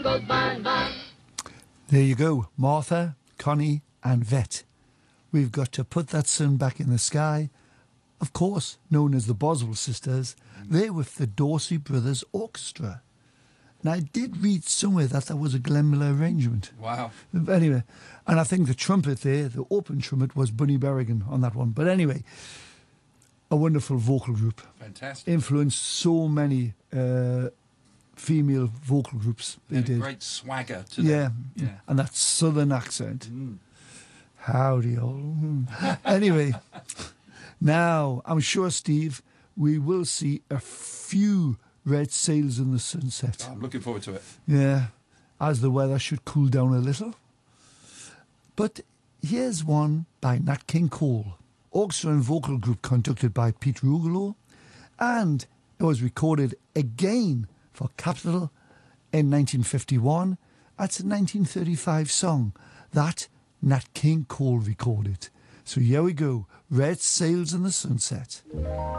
Goes bang, bang. There you go, Martha, Connie and Vet. We've got to put that sun back in the sky. Of course, known as the Boswell Sisters, they're with the Dorsey Brothers Orchestra. Now, I did read somewhere that that was a Glenn Miller arrangement. Wow. But anyway, and I think the trumpet there, the open trumpet, was Bunny Berrigan on that one. But anyway, a wonderful vocal group. Fantastic. Influenced so many female vocal groups. They And a did. great swagger to Yeah. them. Yeah. And that southern accent. Mm. Howdy, old. Anyway, now, I'm sure, Steve, we will see a few red sails in the sunset. I'm looking forward to it. Yeah, as the weather should cool down a little. But here's one by Nat King Cole, orchestra and vocal group conducted by Pete Rugolo, and it was recorded again for Capitol in 1951. That's a 1935 song that Nat King Cole recorded. So here we go, Red Sails in the Sunset.